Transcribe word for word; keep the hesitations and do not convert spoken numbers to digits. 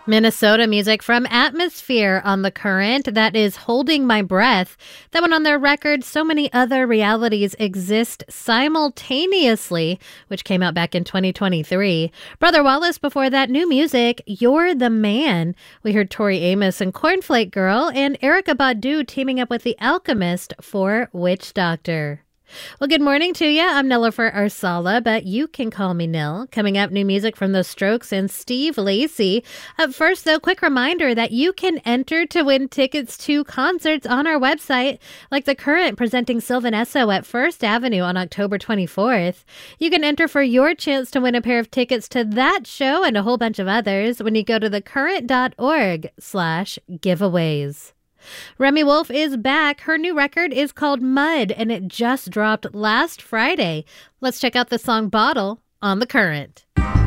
Minnesota music from Atmosphere on The Current. That is Holding My Breath. That one on their record, So Many Other Realities Exist Simultaneously, which came out back in twenty twenty-three. Brother Wallace before that, new music, You're the Man. We heard Tori Amos and Cornflake Girl, and Erykah Badu teaming up with The Alchemist for Witch Doctor. Well, good morning to you. I'm Nilofer Arsala, but you can call me Nil. Coming up, new music from The Strokes and Steve Lacy. Up first, though, quick reminder that you can enter to win tickets to concerts on our website, like The Current presenting Sylvan Esso at First Avenue on October twenty-fourth. You can enter for your chance to win a pair of tickets to that show and a whole bunch of others when you go to thecurrent.org slash giveaways. Remi Wolf is back. Her new record is called Mud, and it just dropped last Friday. Let's check out the song Bottle on The Current.